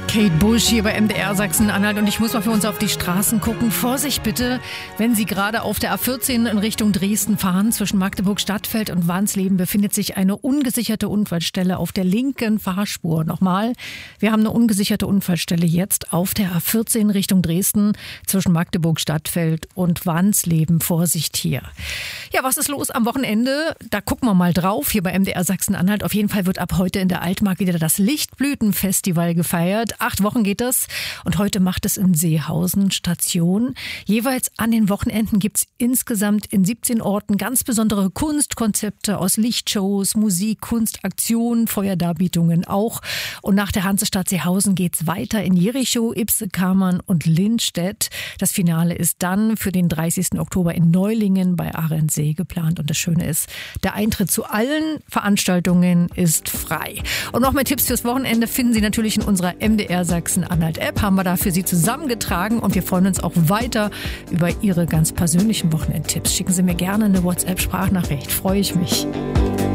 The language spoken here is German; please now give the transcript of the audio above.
Kate Bush hier bei MDR Sachsen-Anhalt und ich muss mal für uns auf die Straßen gucken. Vorsicht bitte, wenn Sie gerade auf der A14 in Richtung Dresden fahren. Zwischen Magdeburg-Stadtfeld und Wansleben befindet sich eine ungesicherte Unfallstelle auf der linken Fahrspur. Nochmal, wir haben eine ungesicherte Unfallstelle jetzt auf der A14 Richtung Dresden zwischen Magdeburg-Stadtfeld und Wansleben. Vorsicht hier. Ja, was ist los am Wochenende? Da gucken wir mal drauf hier bei MDR Sachsen-Anhalt. Auf jeden Fall wird ab heute in der Altmark wieder das Lichtblütenfestival gefeiert. 8 Wochen geht das und heute macht es in Seehausen Station. Jeweils an den Wochenenden gibt es insgesamt in 17 Orten ganz besondere Kunstkonzepte aus Lichtshows, Musik, Kunstaktionen, Feuerdarbietungen auch. Und nach der Hansestadt Seehausen geht es weiter in Jericho, Ibse, Kammern und Lindstedt. Das Finale ist dann für den 30. Oktober in Neulingen bei Arendsee geplant. Und das Schöne ist, der Eintritt zu allen Veranstaltungen ist frei. Und noch mehr Tipps fürs Wochenende finden Sie natürlich in unserer MDR Sachsen-Anhalt-App. Haben wir da für Sie zusammengetragen und wir freuen uns auch weiter über Ihre ganz persönlichen Wochenendtipps. Schicken Sie mir gerne eine WhatsApp-Sprachnachricht. Freue ich mich.